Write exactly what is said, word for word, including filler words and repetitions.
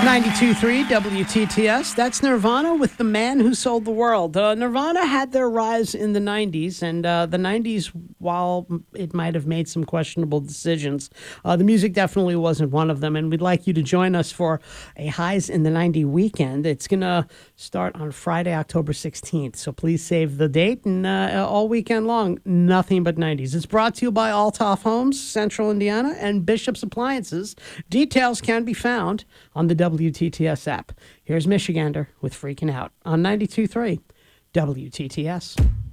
ninety-two point three W T T S. That's Nirvana with The Man Who Sold the World. Uh, Nirvana had their rise in the nineties, and uh, the nineties, while it might have made some questionable decisions, uh, the music definitely wasn't one of them, and we'd like you to join us for a Highs in the ninety weekend. It's going to start on Friday, October sixteenth, so please save the date, and uh, all weekend long, nothing but nineties. It's brought to you by Althoff Homes, Central Indiana, and Bishop's Appliances. Details can be found on the W T T S app. Here's Michigander with Freaking Out on ninety-two point three W T T S.